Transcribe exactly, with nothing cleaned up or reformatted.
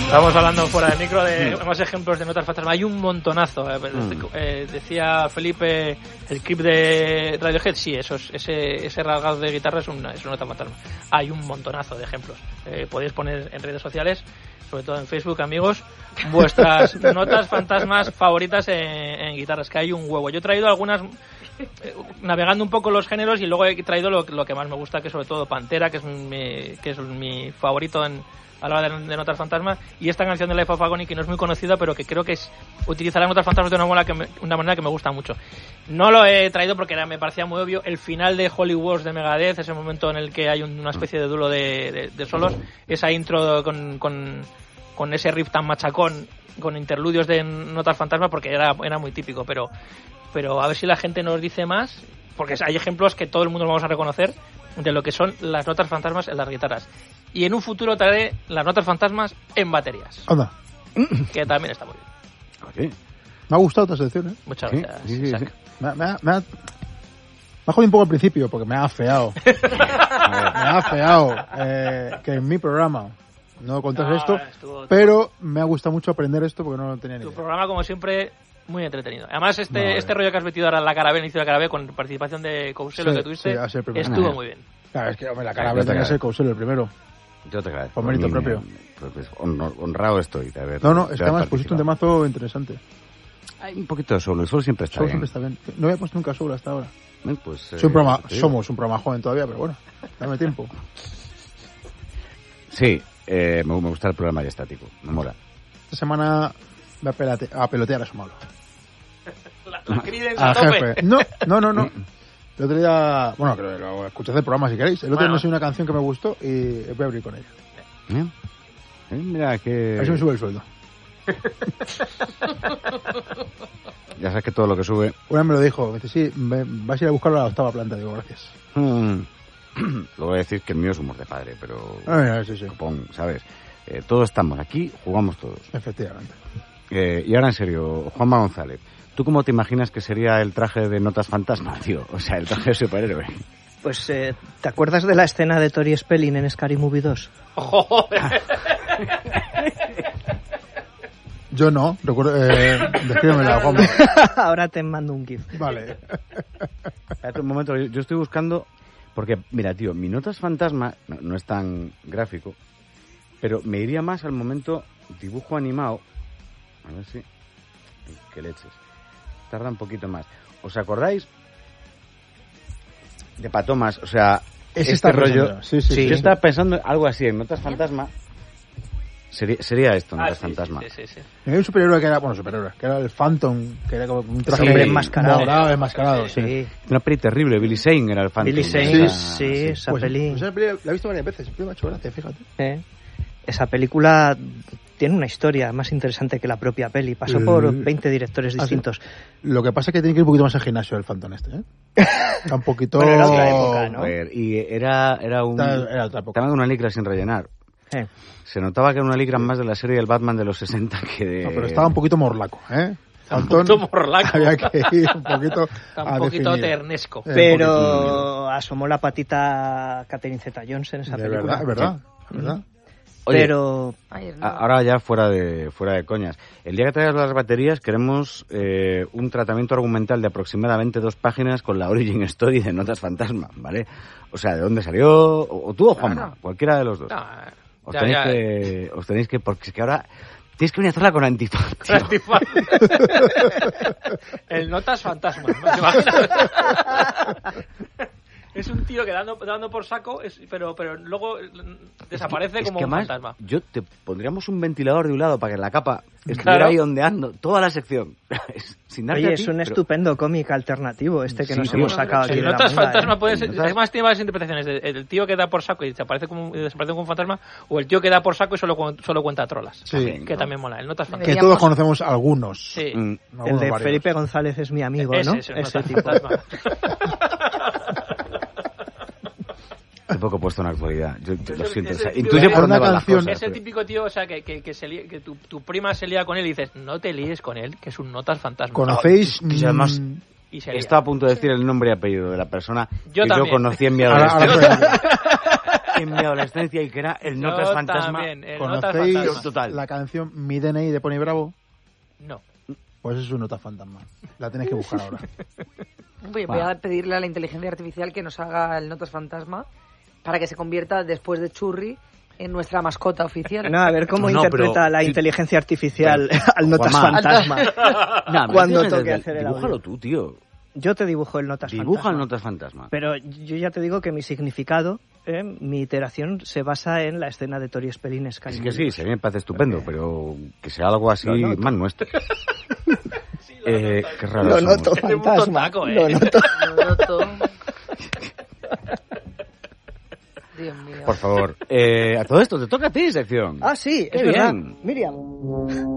Estamos hablando fuera del micro de más ejemplos de notas fantasma. Hay un montonazo. Eh, mm. eh, decía Felipe, el clip de Radiohead, sí, eso es, ese, ese rasgado de guitarra es una, es una nota fantasma. Hay un montonazo de ejemplos. Eh, podéis poner en redes sociales, sobre todo en Facebook, amigos, vuestras notas fantasmas favoritas en, en guitarras, que hay un huevo. Yo he traído algunas, eh, navegando un poco los géneros, y luego he traído lo, lo que más me gusta, que es sobre todo Pantera, que es mi, que es mi favorito en a la hora de, de notas fantasmas, y esta canción de Life of Agony, que no es muy conocida, pero que creo que es utilizar las notas fantasmas de una manera que me, una manera que me gusta mucho. No lo he traído porque era, me parecía muy obvio. El final de Holy Wars de Megadeth, ese momento en el que hay una especie de duelo de, de, de solos, esa intro con, con, con ese riff tan machacón, con interludios de notas fantasmas, porque era, era muy típico, pero, pero a ver si la gente nos dice más, porque hay ejemplos que todo el mundo vamos a reconocer de lo que son las notas fantasmas en las guitarras. Y en un futuro traeré las notas fantasmas en baterías. Anda. Que también está muy bien. Okay. Me ha gustado esta sección, ¿eh? Muchas sí, gracias. Sí, sí, sí. Me, me, ha, me, ha, me ha jodido un poco al principio porque me ha afeado. me ha afeado eh, que en mi programa no contas no, esto, estuvo, pero me ha gustado mucho aprender esto porque no lo tenía ni idea. Tu programa, como siempre, muy entretenido. Además, este no, este rollo que has metido ahora en la cara B, el inicio de la cara B, con participación de Couselo sí, que tuviste, sí, estuvo muy bien. Claro, es que hombre, la cara B tenía que ser Couselo el primero. Yo te agradezco. Por mérito propio. Pues, honrado estoy de haber. No, no, es que además pusiste un temazo interesante. Hay un poquito de solo, el solo siempre está solo bien. siempre está bien. No había puesto nunca solo hasta ahora. Pues, Soy un programa, eh, somos un programa joven todavía, pero bueno, dame tiempo. Sí, eh, me, me gusta el programa ya estático, me mola. Esta semana voy a, pelate, a pelotear a su malo. La, la Creedence a tope. Jefe. No, no, no, no. El otro día, bueno, que lo escuché el programa si queréis. El otro día no sé una canción que me gustó y voy a abrir con ella. ¿Eh? ¿Eh? Mira que... A ver si me sube el sueldo. Ya sabes que todo lo que sube... Una me lo dijo, me dice, sí, me, vas a ir a buscarlo a la octava planta. Digo, gracias. Hmm. Lo voy a decir que el mío es humor de padre, pero... Ah, sí, sí. Copón, ¿sabes? Eh, todos estamos aquí, jugamos todos. Efectivamente. Eh, y ahora en serio, Juanma González, ¿tú cómo te imaginas que sería el traje de Notas Fantasma, tío? O sea, el traje de superhéroe. Pues, eh, ¿te acuerdas de la escena de Tori Spelling en Scary Movie dos? ¡Joder! Yo no, recuerdo... Eh, descríbemela, Juanma. Ahora te mando un gif. Vale. Espérate un momento, yo estoy buscando... Porque, mira, tío, mi Notas Fantasma no, no es tan gráfico, pero me iría más al momento dibujo animado. A ver si... ¡Qué leches! Tarda un poquito más. ¿Os acordáis de Patomas? O sea, es este rollo... Sí, sí, sí, yo sí. estaba pensando algo así, en Notas Fantasma. Sería, sería esto, Notas ah, sí, Fantasma. Sí, sí, sí. Había un superhéroe que era, bueno, superhéroe, que era el Phantom, que era como un traje sí, enmascarado. morado, enmascarado. Sí. sí. Una peli terrible, Billy Zane era el Phantom. Billy Zane, sí, sí, sí, esa pues, peli. Pues esa peli la he visto varias veces, siempre me ha hecho gracia, fíjate. Eh, esa película tiene una historia más interesante que la propia peli. Pasó por veinte directores distintos. Ah, sí. Lo que pasa es que tiene que ir un poquito más al gimnasio el Phantom este, ¿eh? Está un poquito... Bueno, era otra época, ¿no? A ver, y era, era un... Era, era otra época. Estaba con una licra sin rellenar. Eh. Se notaba que era una licra más de la serie del Batman de los sesenta que de... No, pero estaba un poquito morlaco, ¿eh? Un poquito morlaco. Había que ir un poquito un poquito definir. ternesco. Eh, pero asomó la patita Catherine Zeta-Jones en esa de película. verdad, verdad, sí. verdad. Oye, pero Ay, no. ahora ya fuera de fuera de coñas. El día que traigas las baterías queremos eh, un tratamiento argumental de aproximadamente dos páginas con la origin story de Notas Fantasma, ¿vale? O sea, de dónde salió, o, o tú o Juanma, no, no. cualquiera de los dos. No, os, ya, tenéis ya. que, os tenéis que, porque es que ahora tienes que venir a hacerla con antifaz. Con antifaz. El Notas Fantasma, ¿no? ¿Te imaginas? Es un tío que dando, dando por saco, es, pero pero luego desaparece es que, como es que un además, fantasma. Yo te pondríamos un ventilador de un lado para que la capa estuviera Claro. ahí ondeando toda la sección. Sin darte oye, a es ti, un pero- estupendo cómic alternativo este que Sí, nos tío. hemos sacado aquí El de la Notas manga, Fantasma ¿eh? puede ser, Notas- además tiene varias interpretaciones, de- el tío que da por saco y desaparece como, y desaparece como un fantasma, o el tío que da por saco y solo, cu- solo cuenta trolas, Sí. que ¿no? también mola, el Notas Que Fantasma. todos conocemos algunos. Sí. Mm. El Algunos de varios. Felipe González es mi amigo, Ese ¿no? es el Ese Notas tipo. Fantasma. Qué poco puesto en la actualidad. Yo, yo lo Ese- siento. ese o sea, tío intuye que- por dónde una van las canción- cosas. Ese típico tío, o sea, que, que, que, se lía- que tu, tu prima se lía con él y dices, no te líes con él, que es un Notas Fantasma. ¿Conocéis? Y además- mm, Y se lía. Estaba a punto de decir el nombre y apellido de la persona Yo que también. yo conocí en mi ahora- adolescencia. ahora- en mi adolescencia y que era el Yo Notas Fantasma. también, el Notas ¿Conocéis Fantasma. Total. la canción Mi D N I de Pony Bravo? No. Pues es un Nota Fantasma. La tenéis que buscar ahora. Voy, voy a pedirle a la inteligencia artificial que nos haga el Notas Fantasma para que se convierta, después de Churri, en nuestra mascota oficial. No, a ver cómo No, interpreta pero- la inteligencia artificial Pero, al Notas Juanma. Fantasma. Nah, me Cuando dejes toque de- hacer el Dibújalo audio. tú, tío. Yo te dibujo el Notas Dibuja Fantasma. el Notas Fantasma. Pero yo ya te digo que mi significado, eh, mi iteración se basa en la escena de Tori Spellines. Es que sí, se me parece estupendo, pero que sea algo así Lo noto. más nuestro. eh, qué raro Lo somos. noto, Es un fantasma. taco, ¿eh? Lo noto. Lo noto. Dios mío. Por favor. Eh, a todo esto, te toca a ti, sección. Ah, sí, Qué es verdad. bien. Miriam.